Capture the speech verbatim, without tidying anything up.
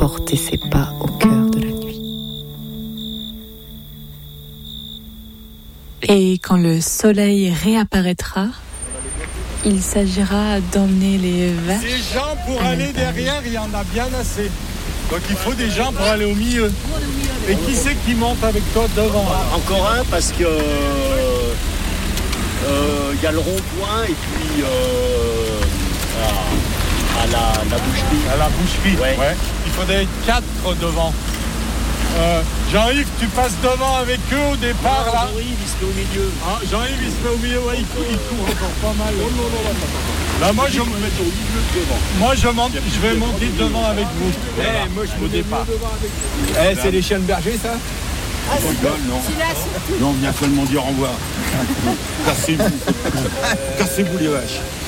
porter ses pas au cœur de la nuit. Et quand le soleil réapparaîtra, il s'agira d'emmener les vaches. Des gens pour aller derrière, il y en a bien assez. Donc il faut des gens pour aller au milieu. Et qui c'est qui monte avec toi devant? Encore un parce que euh, euh, y a le rond-point et puis euh, à, à la, la boucherie. À la boucherie, ouais. ouais. Il faudrait être quatre devant. Euh, Jean-Yves, tu passes devant avec eux au départ ah, là. Jean-Yves, il se met au milieu. Ah, Jean-Yves, il se met au milieu, ouais, il, court, il court encore pas mal. Oh, non, non, non, non. Là, moi, je, au milieu devant. moi je, monte, je vais monter devant avec vous. Eh, voilà. Moi, je au départ. Eh, c'est les chiens de berger, ça? Ah, on rigole, non. Non, on vient seulement dire au revoir. Cassez-vous. Cassez-vous les vaches.